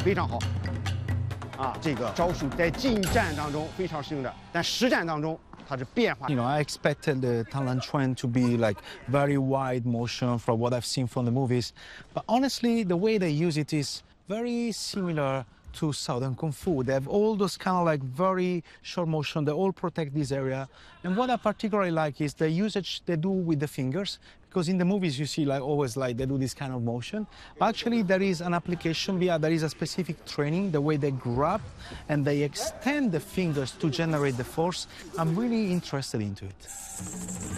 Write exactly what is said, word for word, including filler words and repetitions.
非常好。啊，这个招数在近战当中非常适用的，但实战当中它是变化。 You know, I expected the Tanlan Chuan to be like very wide motion from what I've seen from the movies, but honestly, the way they use it is very similar to Southern Kung Fu. They have all those kind of like very short motion. They all protect this area. And what I particularly like is the usage they do with the fingers, because in the movies you see like always like they do this kind of motion. But actually there is an application via, there is a specific training, the way they grab and they extend the fingers to generate the force. I'm really interested into it.